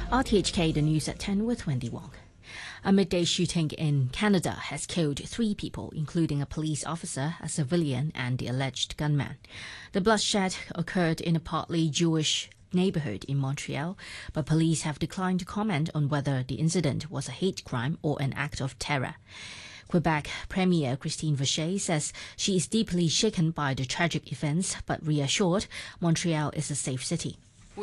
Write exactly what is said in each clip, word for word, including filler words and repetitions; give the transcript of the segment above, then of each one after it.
R T H K, the news at ten with Wendy Wong. A midday shooting in Canada has killed three people, including a police officer, a civilian, and the alleged gunman. The bloodshed occurred in a partly Jewish neighborhood in Montreal, but police have declined to comment on whether the incident was a hate crime or an act of terror. Quebec Premier Christine Vacher says she is deeply shaken by the tragic events, but reassured Montreal is a safe city.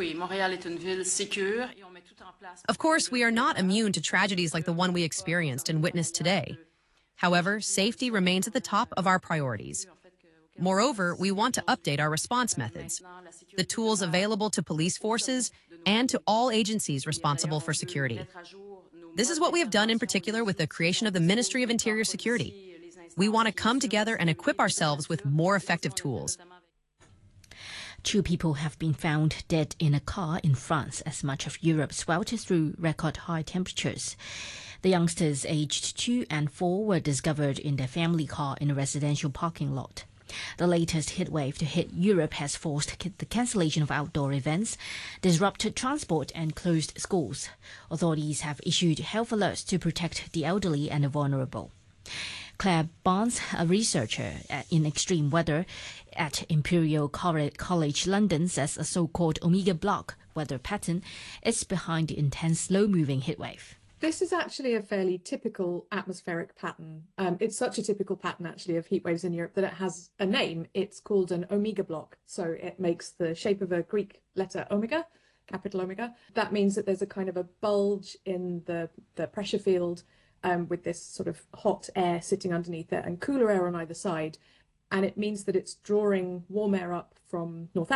Of course, we are not immune to tragedies like the one we experienced and witnessed today. However, safety remains at the top of our priorities. Moreover, we want to update our response methods, the tools available to police forces and to all agencies responsible for security. This is what we have done in particular with the creation of the Ministry of Interior Security. We want to come together and equip ourselves with more effective tools. Two people have been found dead in a car in France as much of Europe swelters through record high temperatures. The youngsters aged two and four were discovered in their family car in a residential parking lot. The latest heatwave to hit Europe has forced the cancellation of outdoor events, disrupted transport and closed schools. Authorities have issued health alerts to protect the elderly and the vulnerable. Claire Barnes, a researcher in extreme weather at Imperial College London, says a so-called Omega block weather pattern is behind the intense slow-moving heatwave. This is actually a fairly typical atmospheric pattern. Um, it's such a typical pattern, actually, of heat waves in Europe that it has a name. It's called an Omega block. So it makes the shape of a Greek letter omega, capital Omega. That means that there's a kind of a bulge in the, the pressure field um, with this sort of hot air sitting underneath it and cooler air on either side. And it means that it's drawing warm air up from North